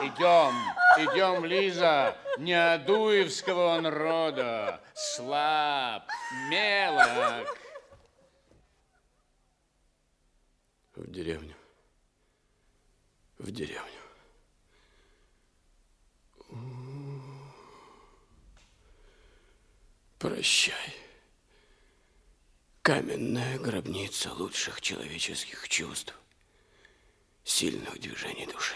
Идем, идем, Лиза, не адуевского он рода, слаб, мелок. В деревню, в деревню. Прощай, каменная гробница лучших человеческих чувств, сильных движений души.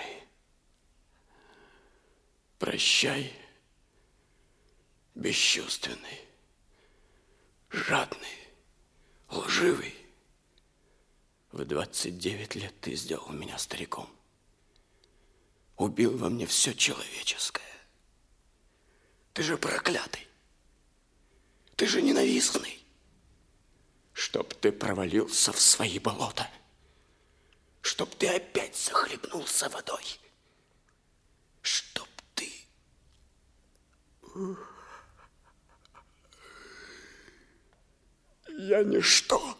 Прощай, бесчувственный, жадный, лживый. В 29 лет ты сделал меня стариком. Убил во мне все человеческое. Ты же проклятый. Ты же ненавистный. Чтоб ты провалился в свои болота. Чтоб ты опять захлебнулся водой. Чтоб ты... Я ничто.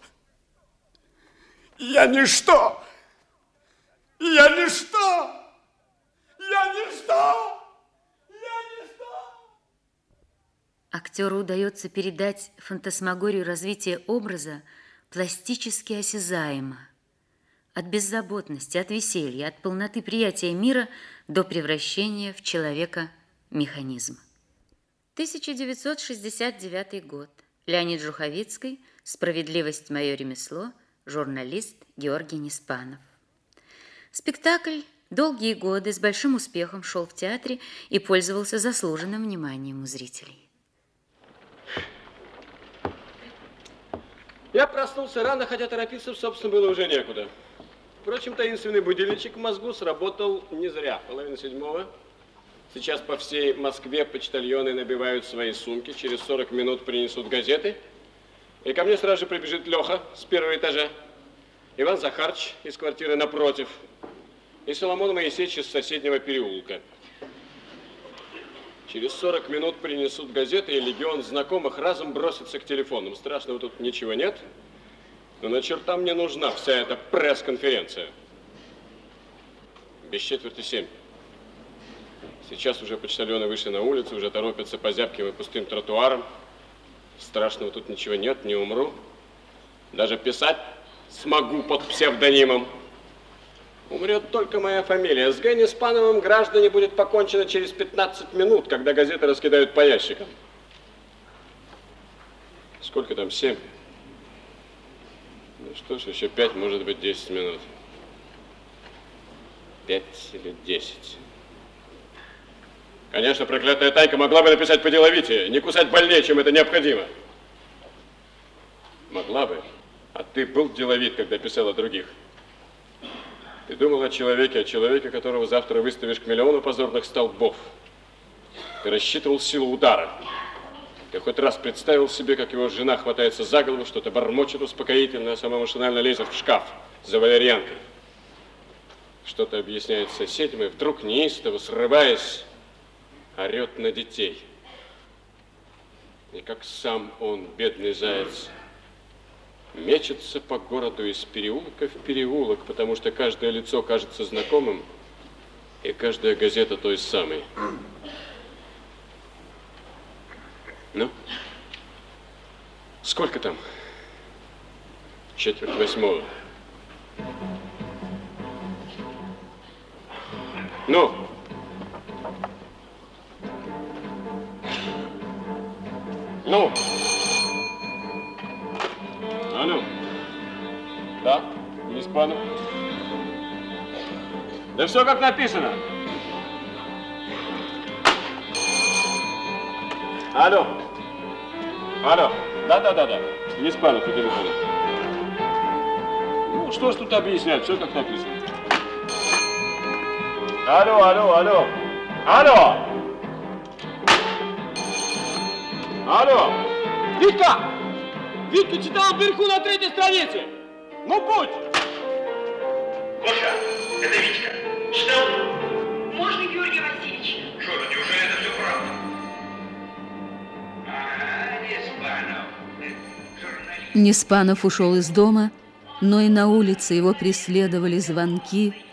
Я ничто. Я ничто. Я ничто. Я ничто. Актеру удается передать фантасмагорию развития образа пластически осязаемо. От беззаботности, от веселья, от полноты приятия мира до превращения в человека-механизм. 1969 год. Леонид Жуховицкий, «Справедливость – мое ремесло», журналист Георгий Ниспанов. Спектакль долгие годы с большим успехом шел в театре и пользовался заслуженным вниманием у зрителей. Я проснулся рано, хотя торопиться, собственно, было уже некуда. Впрочем, таинственный будильничек в мозгу сработал не зря. 6:30. Сейчас по всей Москве почтальоны набивают свои сумки, через 40 минут принесут газеты. И ко мне сразу же прибежит Леха с первого этажа, Иван Захарыч из квартиры напротив и Соломон Моисеевич из соседнего переулка. Через 40 минут принесут газеты, и легион знакомых разом бросится к телефонам. Страшного тут ничего нет, но на черта мне нужна вся эта пресс-конференция. Без 6:45. Сейчас уже почтальоны вышли на улицу, уже торопятся по зябким и пустым тротуарам. Страшного тут ничего нет, не умру. Даже писать смогу под псевдонимом. Умрет только моя фамилия. С Г. Ниспановым, граждане, будет покончено через 15 минут, когда газеты раскидают по ящикам. Сколько там? 7? Ну что ж, еще 5, может быть, 10 минут. 5 или 10. Конечно, проклятая Тайка могла бы написать поделовитее, не кусать больнее, чем это необходимо. Могла бы. А ты был деловит, когда писал о других. Ты думал о человеке, которого завтра выставишь к миллиону позорных столбов. Ты рассчитывал силу удара. Ты хоть раз представил себе, как его жена хватается за голову, что-то бормочет успокоительно, а сама машинально лезет в шкаф за валерьянкой. Что-то объясняет соседям, и вдруг неистово, срываясь, орет на детей. И как сам он, бедный заяц, мечется по городу из переулка в переулок, потому что каждое лицо кажется знакомым, и каждая газета той самой. Ну? Сколько там? 7:45. Ну? Ну? Алло. Да? Ниспанов? Да все как написано. Алло. Алло. Да. Ниспанов по телефону. Ну, что ж тут объяснять, все как написано. Алло. Алло. Витька читал вверху на 3-й странице. Ну, будь. Гоша, это Витька. Читал? Можно, Георгий Васильевич? Что, неужели это все правда? Ага, Ниспанов. Журналист. Ниспанов ушел из дома, но и на улице его преследовали звонки